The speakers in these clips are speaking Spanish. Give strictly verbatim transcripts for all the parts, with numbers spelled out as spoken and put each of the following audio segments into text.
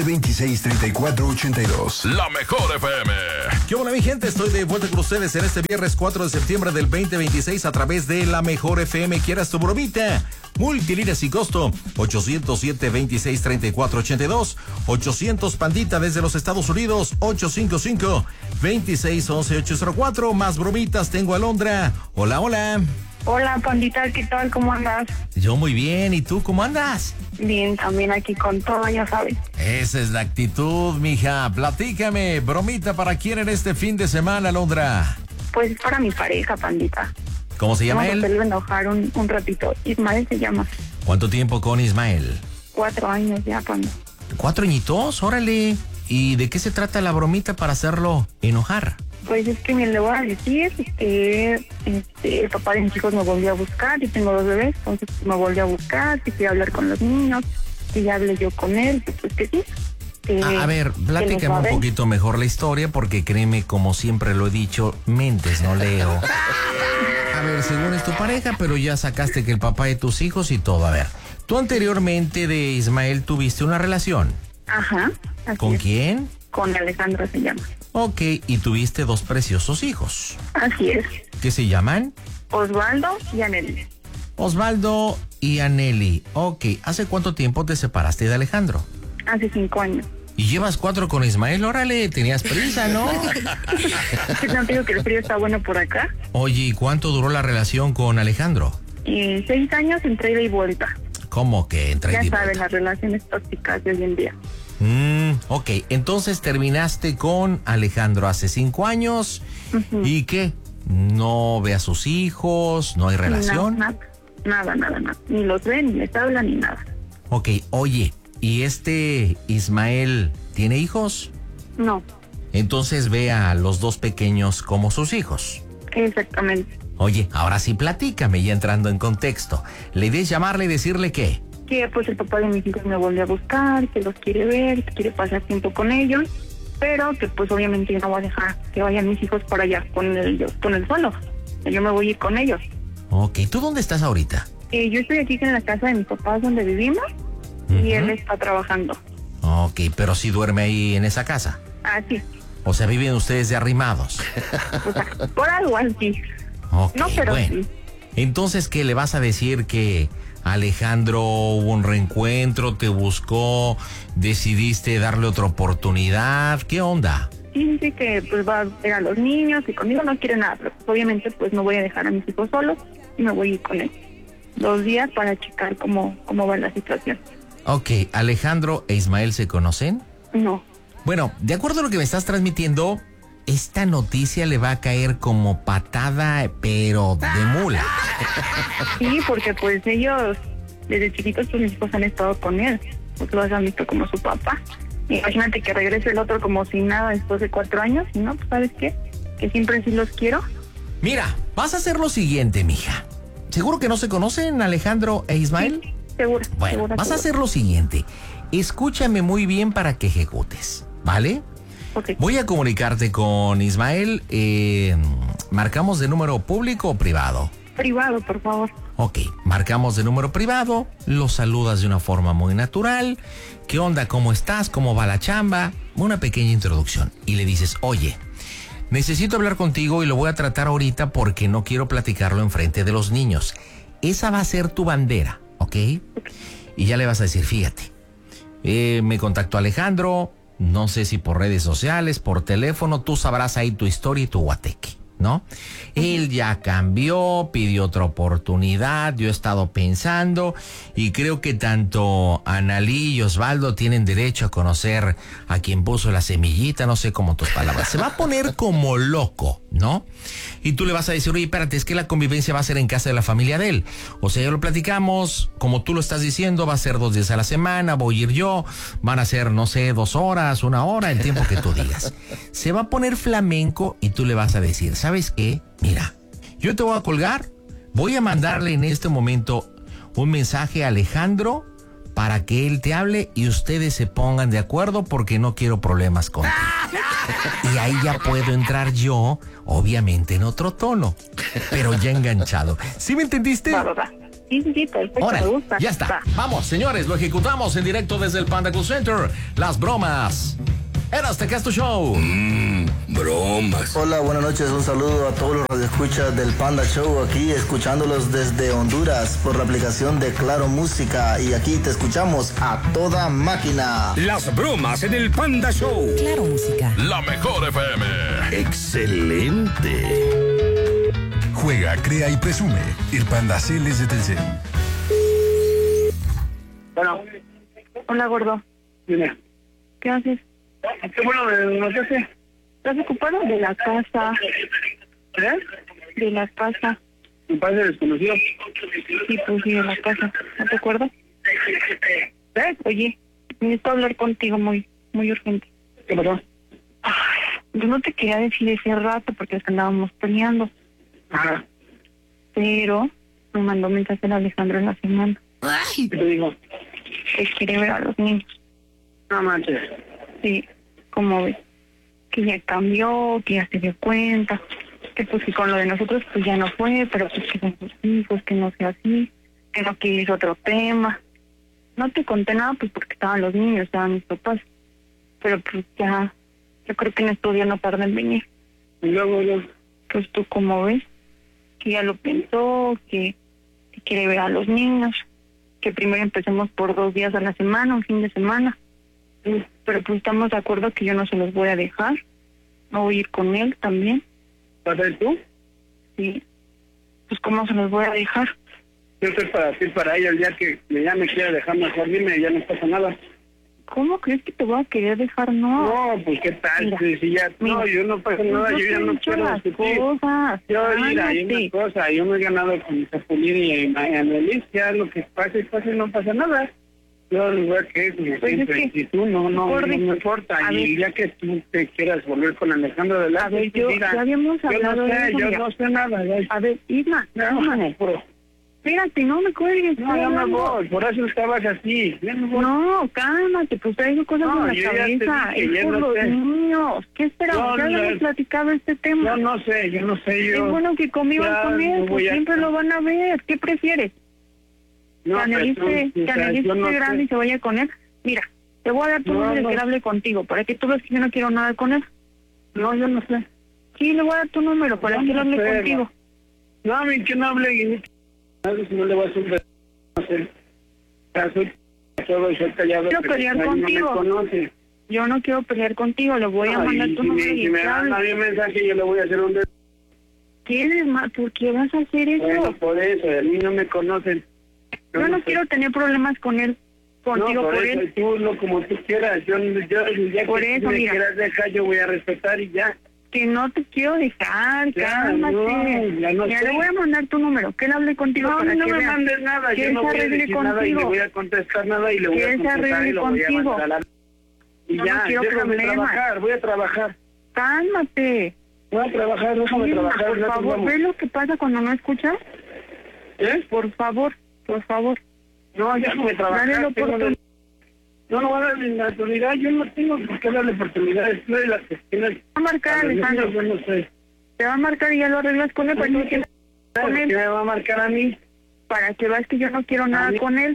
siete dos seis, tres cuatro ocho dos. La mejor F M. ¿Qué hola, mi gente? Estoy de vuelta con ustedes en este viernes cuatro de septiembre del veinte veintiséis a través de La Mejor F M. ¿Quieras tu bromita? Multilínea sin costo. ochocientos siete, veintiséis, treinta y cuatro ochenta y dos. ochocientos Pandita desde los Estados Unidos. ochocientos cincuenta y cinco, veintiséis, once, ochocientos cuatro. Más bromitas. Tengo a Alondra. Hola, hola. Hola, Pandita, ¿qué tal? ¿Cómo andas? Yo muy bien. ¿Y tú cómo andas? Bien, también aquí con todo, ya sabes. Esa es la actitud, mija. Platícame. Bromita para quién en este fin de semana, Alondra. Pues para mi pareja, Pandita. ¿Cómo se llama Vamos él? a hacerlo enojar un, un ratito. Ismael se llama. ¿Cuánto tiempo con Ismael? Cuatro años ya, Panda. ¿Cuatro añitos? Órale. ¿Y de qué se trata la bromita para hacerlo enojar? Pues es que me le voy a decir que este, el papá de mis hijos me volvió a buscar. Yo tengo dos bebés, entonces me volvió a buscar, que quiere hablar con los niños, que ya hablé yo con él, pues que sí. Que, a, a ver, platícame un poquito mejor la historia, porque créeme, como siempre lo he dicho, mentes no leo. A ver, según es tu pareja, pero ya sacaste que el papá de tus hijos y todo. A ver, tú anteriormente de Ismael tuviste una relación. Ajá. ¿Con es. quién? Con Alejandro se llama. Ok, y tuviste dos preciosos hijos. Así es. ¿Qué se llaman? Osvaldo y Aneli. Osvaldo y Aneli. Ok, ¿hace cuánto tiempo te separaste de Alejandro? Hace cinco años. Y llevas cuatro con Ismael, órale, tenías prisa, ¿no? No te digo que el frío está bueno por acá. Oye, ¿y cuánto duró la relación con Alejandro? Eh, seis años entre ida y vuelta. ¿Cómo que entre ida y vuelta? Ya vuelta? saben, las relaciones tóxicas de hoy en día. Mm, ok, entonces terminaste con Alejandro hace cinco años. Uh-huh. ¿Y qué? ¿No ve a sus hijos? ¿No hay relación? No, nada, nada, nada, nada. Ni los ven, ni les hablan, ni nada. Ok, oye, ¿y este Ismael tiene hijos? No. Entonces ve a los dos pequeños como sus hijos. Exactamente. Oye, ahora sí platícame, ya entrando en contexto. ¿Le idea es llamarle y decirle qué? Que pues el papá de mis hijos me volvió a buscar, que los quiere ver, que quiere pasar tiempo con ellos, pero que pues obviamente yo no voy a dejar que vayan mis hijos para allá con el, con el solo. Yo me voy a ir con ellos. Ok, ¿tú dónde estás ahorita? Eh, yo estoy aquí en la casa de mis papás donde vivimos, uh-huh. y él está trabajando. Ok, pero sí duerme ahí en esa casa. Ah, sí. O sea, viven ustedes de arrimados. O sea, por algo así. Ok, no, pero bueno. Sí. Entonces, ¿qué le vas a decir? Que Alejandro hubo un reencuentro, te buscó, decidiste darle otra oportunidad, ¿qué onda? Sí, sí, que pues va a ver a los niños y conmigo no quiere nada, pero pues, obviamente pues no voy a dejar a mis hijos solos y me voy a ir con él dos días para checar cómo, cómo va la situación. Ok, ¿Alejandro e Ismael se conocen? No. Bueno, de acuerdo a lo que me estás transmitiendo, esta noticia le va a caer como patada, pero de mula. Sí, porque pues ellos, desde chiquitos, pues mis hijos han estado con él. Pues los han visto como su papá. Imagínate que regrese el otro como si nada después de cuatro años. Y no, pues ¿sabes qué? Que siempre sí los quiero. Mira, vas a hacer lo siguiente, mija. ¿Seguro que no se conocen Alejandro e Ismael? Sí, seguro. Bueno, seguro, vas seguro. a hacer lo siguiente. Escúchame muy bien para que ejecutes, ¿vale? Okay. Voy a comunicarte con Ismael. Eh, ¿Marcamos de número público o privado? Privado, por favor. Ok, marcamos de número privado, lo saludas de una forma muy natural. ¿Qué onda? ¿Cómo estás? ¿Cómo va la chamba? Una pequeña introducción. Y le dices, oye, necesito hablar contigo y lo voy a tratar ahorita porque no quiero platicarlo enfrente de los niños. Esa va a ser tu bandera, ¿ok? okay. Y ya le vas a decir, fíjate, eh, me contactó Alejandro. No sé si por redes sociales, por teléfono, tú sabrás ahí tu historia y tu guateque, ¿no? Él ya cambió, pidió otra oportunidad, yo he estado pensando y creo que tanto Analí y Osvaldo tienen derecho a conocer a quien puso la semillita, no sé cómo tus palabras. Se va a poner como loco, ¿no? Y tú le vas a decir, oye, espérate, es que la convivencia va a ser en casa de la familia de él. O sea, ya lo platicamos, como tú lo estás diciendo, va a ser dos días a la semana, voy a ir yo, van a ser, no sé, dos horas, una hora, el tiempo que tú digas. Se va a poner flamenco y tú le vas a decir, ¿sabes qué? Mira, yo te voy a colgar, voy a mandarle en este momento un mensaje a Alejandro para que él te hable y ustedes se pongan de acuerdo porque no quiero problemas contigo. Y ahí ya puedo entrar yo, obviamente en otro tono, pero ya enganchado. ¿Sí me entendiste? Va, va, va. Sí, sí, sí, perfecto, Órale, me gusta. ya está. Va. Vamos, señores, lo ejecutamos en directo desde el Panda Cool Center. Las bromas. Eras Te Casto Show. Mmm, bromas. Hola, buenas noches. Un saludo a todos los radioescuchas del Panda Show, aquí escuchándolos desde Honduras por la aplicación de Claro Música. Y aquí te escuchamos a toda máquina. Las bromas en el Panda Show. Claro Música. La mejor F M. Excelente. Juega, crea y presume. El Panda Cel es de Telcel. Bueno, Hola, gordo. dime. ¿Qué haces? ¿Qué bueno de no sé qué? ¿Estás ocupado? De la casa. ¿Eh? De la casa. Me parece desconocido. Sí, pues sí, de la casa. ¿No te acuerdas? ¿Eh? Oye, necesito hablar contigo muy, muy urgente. ¿Qué pasó? Ay, yo no te quería decir ese rato porque es que andábamos peleando. Ajá. Pero me mandó mensaje el Alejandro en la semana. ¿Qué te digo? Que quiere ver a los niños. No manches. Sí, como ves. Que ya cambió, que ya se dio cuenta. Que pues que con lo de nosotros pues ya no fue, pero pues que son sus hijos, que no sea así. Que no quieres otro tema. No te conté nada pues porque estaban los niños, estaban mis papás. Pero pues ya, yo creo que en estos días no tarda en venir. Y luego, luego. Pues tú como ves, que ya lo pensó, que, que quiere ver a los niños, que primero empecemos por dos días a la semana, un fin de semana. Sí, pero pues estamos de acuerdo que yo no se los voy a dejar. No voy a ir con él también. ¿Vas a ir tú? Sí. Pues cómo se los voy a dejar. Yo estoy para ti, para ella, el día que ya me quiera dejar mejor, dime, ya no pasa nada. ¿Cómo crees que te voy a querer dejar? No. No, pues qué tal, Mira, si, si ya, no, mira, yo no pasa pues nada, yo yo ya te he no dicho quiero las discutir. cosas. Yo, mira, hay Cálmate. una cosa, yo me he ganado con Zapulín y Anelis, ya lo que pase, pase, no pasa nada. Yo lo voy a querer como Pues siempre, es que, y si tú no, no, no Gordi, me importa, a y ver. ya que tú te quieras volver con Alejandro de la A ver, yo, mira, ya habíamos yo hablado no sé, de eso, yo mira. no sé nada, ya. A ver, Isma, No, Isma, no, puro. espérate, no me cuelgues. No, estoy ya me hablando. voy, por eso estabas así. Ya me voy. No, cálmate, pues traigo cosas No, en yo la ya te cabeza. dije, Es ya por no los sé. niños. ¿Qué esperamos? No, Ya no, habíamos platicado este tema. Yo no sé, yo no sé, yo... Es bueno que convivan ya con él, no pues voy a- siempre lo van a ver. ¿Qué prefieres? No, ¿Que Annelies pues, se- no, que o sea, Annelies yo no esté grande sé. y se vaya con él? Mira, te voy a dar tu No, número no. que hable contigo, para que tú veas que yo no quiero nada con él. No, yo no sé. Sí, le voy a dar tu número para Yo que él no hable sé, contigo. No, a mí que no hable y ni- algo si no le voy a hacer un re- no sé. Ya soy todo, soy callado. Quiero pero pelear nadie contigo. No me conoce. Yo no quiero pelear contigo, le voy a No, mandar y tu si me, número si y me que dan a hable. mí un mensaje, yo le voy a hacer un... re- ¿Quieres más? ¿Por qué vas a hacer eso? Bueno, por eso, a mí no me conocen. Yo no sé. quiero tener problemas con él, contigo no, por, por eso, él. tú lo como tú quieras. Yo, yo el día Por que eso, tú me mira. quieras dejar, yo voy a respetar y ya. Que no te quiero dejar, Ya, cálmate. no, ya no Mira, sé. le voy a mandar tu número, que él hable contigo No, para no que me vea. mandes nada, Que yo él no se voy a arregle decir nada y le contigo. voy a contestar nada y le voy Que a él se contestar y arregle lo voy a contigo. mandar a la... Y Yo ya, no quiero déjame problemas. trabajar, voy a trabajar. Cálmate. Voy a trabajar, déjame Isma, trabajar. por no te favor, vamos. ¿ves lo que pasa cuando no escuchas? ¿Eh? Por favor, por favor. No, déjame trabajar. Dale la tengo oportunidad. de- No, no voy a darle la oportunidad, yo no tengo por qué darle oportunidades. No de las que tienes. Te va a marcar, A los Alejandro. niños, yo no sé. Te va a marcar y ya lo arreglas con él para que, con ¿Qué él, me va a marcar a mí? para que veas que yo no quiero nada mí. con él.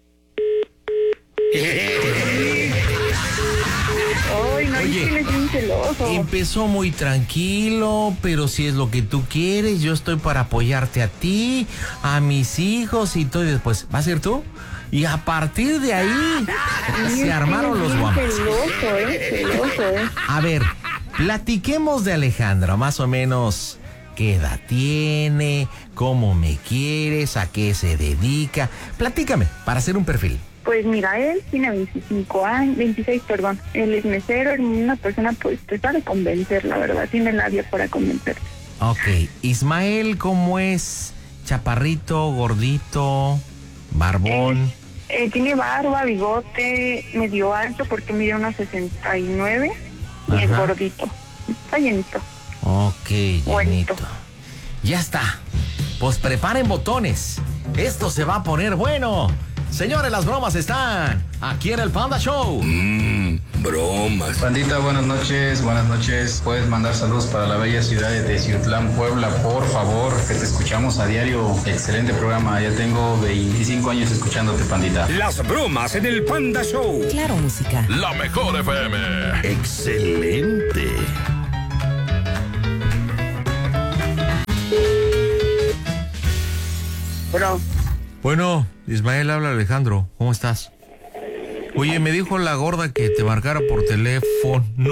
Ay, no, Oye, es que él es bien celoso. Empezó muy tranquilo, pero si es lo que tú quieres, yo estoy para apoyarte a ti, a mis hijos y todo. Y después, ¿va a ser tú? Y a partir de ahí se armaron los guamos. Celoso, eh, celoso, eh. A ver, platiquemos de Alejandro, más o menos. ¿Qué edad tiene? ¿Cómo me quieres? ¿A qué se dedica? Platícame, para hacer un perfil. Pues mira, él tiene veinticinco años, veintiséis, perdón. Él es mesero, es una persona, pues, te sabe convencer, la verdad. Tiene labia para convencer. Ok, Ismael, ¿cómo es? Chaparrito, gordito, barbón. Eh, tiene barba, bigote, medio alto, porque mide unos sesenta y nueve. Y es Ajá. gordito. Está llenito. Ok, Bonito. llenito. Ya está. Pues preparen botones. Esto se va a poner bueno. Señores, las bromas están aquí en el Panda Show. Mmm, broma. bromas. Pandita, buenas noches, buenas noches. Puedes mandar saludos para la bella ciudad de Teciutlán, Puebla, por favor, que te escuchamos a diario. Excelente programa, ya tengo veinticinco años escuchándote, Pandita. Las bromas en el Panda Show. Claro Música. La mejor F M. Excelente. Bueno. Bueno, Ismael, habla Alejandro. ¿Cómo estás? Oye, me dijo la gorda que te marcara por teléfono. No.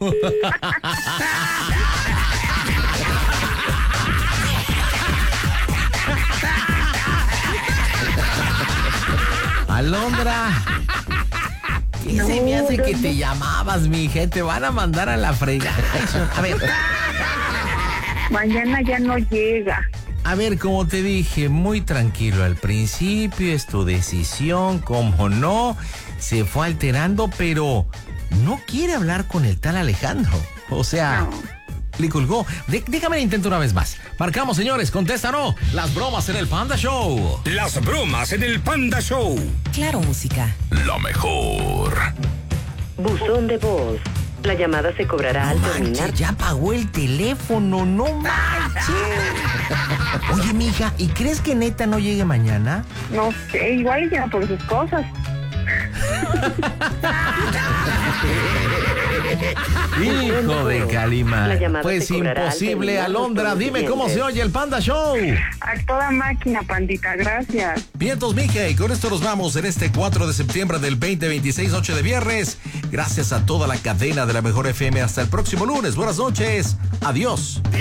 Alondra. ¿Qué no, se me hace no, que no. te llamabas, mija? Te van a mandar a la fregada. A ver. Mañana ya no llega. A ver, como te dije, muy tranquilo al principio, es tu decisión, como no, se fue alterando, pero no quiere hablar con el tal Alejandro. O sea, no. le colgó. De- déjame el intento una vez más. Marcamos, señores, contéstanos. Las bromas en el Panda Show. Las bromas en el Panda Show. Claro Música. Lo mejor. Buzón de voz. La llamada se cobrará No al manches, terminar. ya pagó el teléfono, no manches. Oye, mija, ¿y crees que neta no llegue mañana? No sé, igual ya por sus cosas. Hijo de Calima. La llamada Pues se cobrará imposible, al terminar los Alondra. Dime siguientes. cómo se oye el Panda Show. A toda máquina, Pandita, gracias. Vientos, mija, y con esto nos vamos en este cuatro de septiembre del veinte veintiséis, noche de viernes. Gracias a toda la cadena de la mejor F M. Hasta el próximo lunes. Buenas noches. Adiós.